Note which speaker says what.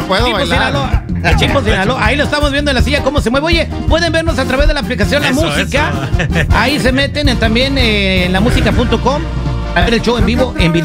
Speaker 1: puedo bailar.
Speaker 2: Chimbo, Sinaloa. Ahí lo estamos viendo en la silla cómo se mueve. Oye, pueden vernos a través de la aplicación La Música. Ahí se meten también en lamusica.com a ver el show en vivo en video.